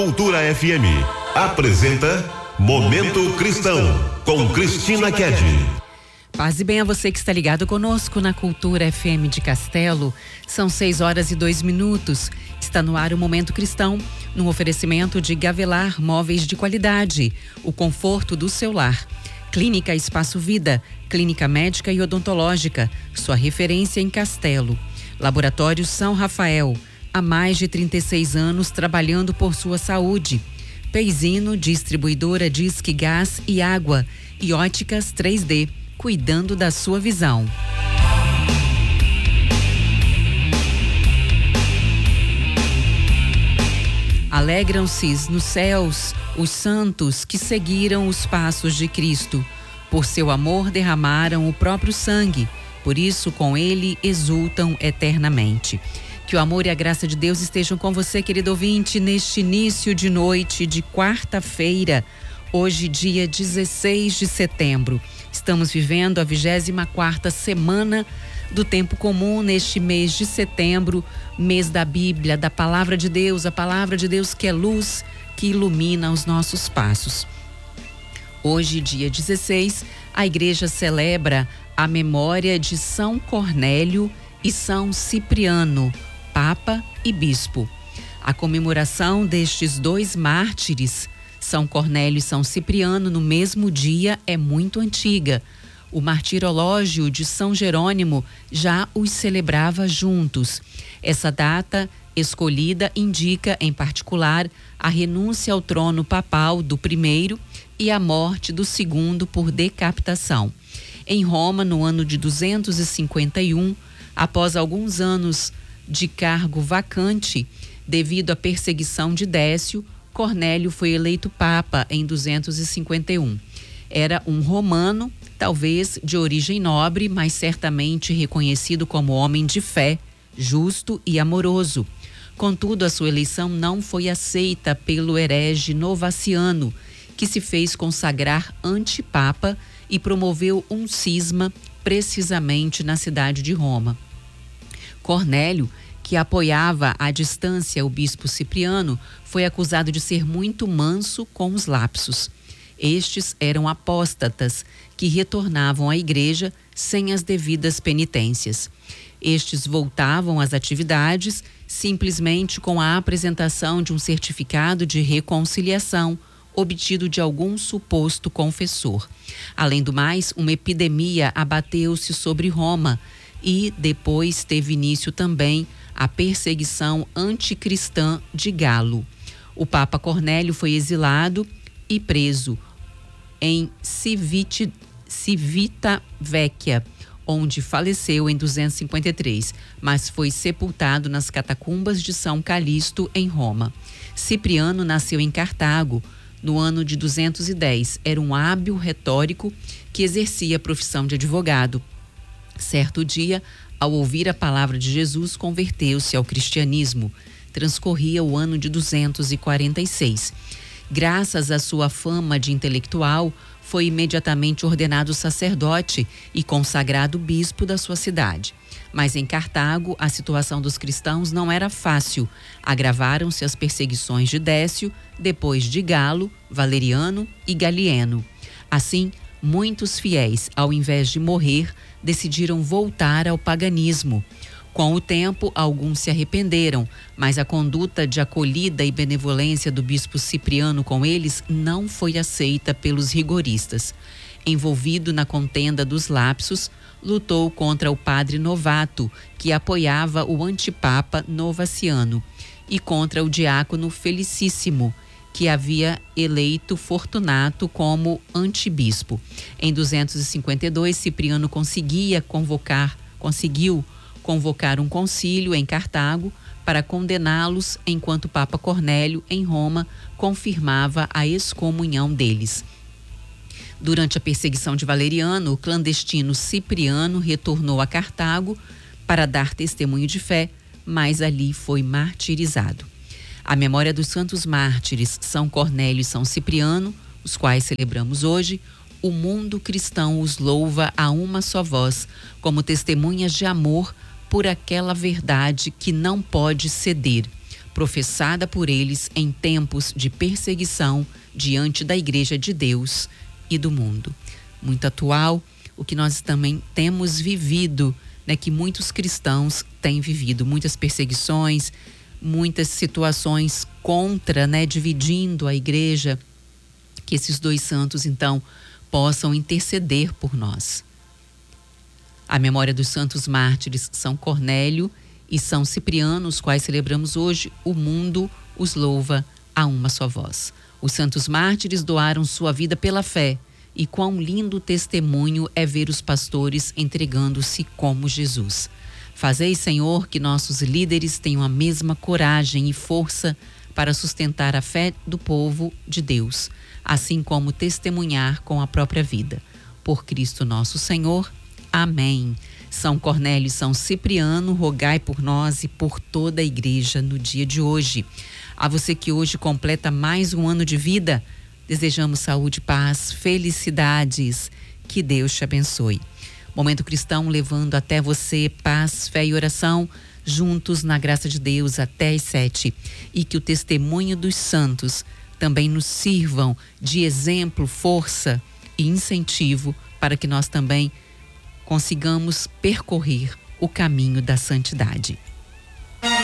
Cultura FM apresenta Momento Cristão com Cristina Ked. Paz e bem a você que está ligado conosco na Cultura FM de Castelo. São 6h02. Está no ar o Momento Cristão, num oferecimento de Gavelar Móveis de Qualidade, o conforto do seu lar. Clínica Espaço Vida, clínica médica e odontológica, sua referência em Castelo. Laboratório São Rafael, há mais de 36 anos trabalhando por sua saúde. Peizino, distribuidora Disque Gás e Água. E Óticas 3D, cuidando da sua visão. Alegram-se nos céus os santos que seguiram os passos de Cristo. Por seu amor derramaram o próprio sangue, por isso com ele exultam eternamente. Que o amor e a graça de Deus estejam com você, querido ouvinte, neste início de noite de quarta-feira, hoje dia 16 de setembro. Estamos vivendo a 24ª semana do tempo comum neste mês de setembro, mês da Bíblia, da Palavra de Deus, a Palavra de Deus que é luz, que ilumina os nossos passos. Hoje, dia 16, a igreja celebra a memória de São Cornélio e São Cipriano, Papa e Bispo. A comemoração destes dois mártires, São Cornélio e São Cipriano, no mesmo dia é muito antiga. O martirológio de São Jerônimo já os celebrava juntos. Essa data escolhida indica, em particular, a renúncia ao trono papal do primeiro e a morte do segundo por decapitação. Em Roma, no ano de 251, após alguns anos de cargo vacante, devido à perseguição de Décio, Cornélio foi eleito papa em 251. Era um romano, talvez de origem nobre, mas certamente reconhecido como homem de fé, justo e amoroso. Contudo, a sua eleição não foi aceita pelo herege Novaciano, que se fez consagrar antipapa e promoveu um cisma precisamente na cidade de Roma. Cornélio, que apoiava à distância o bispo Cipriano, foi acusado de ser muito manso com os lapsos. Estes eram apóstatas que retornavam à igreja sem as devidas penitências. Estes voltavam às atividades simplesmente com a apresentação de um certificado de reconciliação obtido de algum suposto confessor. Além do mais, uma epidemia abateu-se sobre Roma e depois teve início também a perseguição anticristã de Galo. O Papa Cornélio foi exilado e preso em Civitavecchia, onde faleceu em 253, mas foi sepultado nas catacumbas de São Calixto, em Roma. Cipriano nasceu em Cartago, no ano de 210. Era um hábil retórico que exercia a profissão de advogado. Certo dia, ao ouvir a palavra de Jesus, converteu-se ao cristianismo. Transcorria o ano de 246. Graças à sua fama de intelectual, foi imediatamente ordenado sacerdote e consagrado bispo da sua cidade. Mas em Cartago, a situação dos cristãos não era fácil. Agravaram-se as perseguições de Décio, depois de Galo, Valeriano e Galieno. Assim, muitos fiéis, ao invés de morrer, decidiram voltar ao paganismo. Com o tempo, alguns se arrependeram, mas a conduta de acolhida e benevolência do bispo Cipriano com eles não foi aceita pelos rigoristas. Envolvido na contenda dos lapsos, lutou contra o padre Novato, que apoiava o antipapa Novaciano, e contra o diácono Felicíssimo, que havia eleito Fortunato como antibispo. Em 252, Cipriano conseguiu convocar um concílio em Cartago para condená-los, enquanto o Papa Cornélio, em Roma, confirmava a excomunhão deles. Durante a perseguição de Valeriano, o clandestino Cipriano retornou a Cartago para dar testemunho de fé, mas ali foi martirizado. A memória dos santos mártires São Cornélio e São Cipriano, os quais celebramos hoje, o mundo cristão os louva a uma só voz, como testemunhas de amor por aquela verdade que não pode ceder, professada por eles em tempos de perseguição diante da Igreja de Deus e do mundo. Muito atual o que nós também temos vivido, né, que muitos cristãos têm vivido, muitas perseguições, muitas situações contra, né, dividindo a igreja, que esses dois santos então possam interceder por nós. A memória dos santos mártires São Cornélio e São Cipriano, os quais celebramos hoje, o mundo os louva a uma só voz. Os santos mártires doaram sua vida pela fé, e quão lindo testemunho é ver os pastores entregando-se como Jesus. Fazei, Senhor, que nossos líderes tenham a mesma coragem e força para sustentar a fé do povo de Deus, assim como testemunhar com a própria vida. Por Cristo nosso Senhor. Amém. São Cornélio e São Cipriano, rogai por nós e por toda a igreja no dia de hoje. A você que hoje completa mais um ano de vida, desejamos saúde, paz, felicidades. Que Deus te abençoe. Momento Cristão levando até você paz, fé e oração, juntos na graça de Deus até às 7. E que o testemunho dos santos também nos sirvam de exemplo, força e incentivo para que nós também consigamos percorrer o caminho da santidade.